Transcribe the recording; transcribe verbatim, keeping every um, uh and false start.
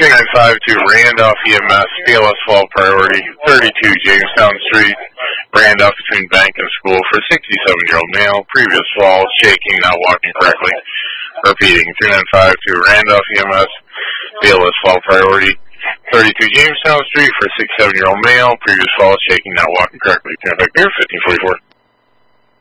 three nine five to Randolph E M S, B L S twelve priority, thirty-two Jamestown Street, Randolph between bank and school for sixty-seven-year-old male, previous fall, shaking, not walking correctly. Repeating, three nine five to Randolph E M S, B L S twelve priority, thirty-two Jamestown Street for sixty-seven-year-old male, previous fall, shaking, not walking correctly. Turn back here, fifteen forty-four.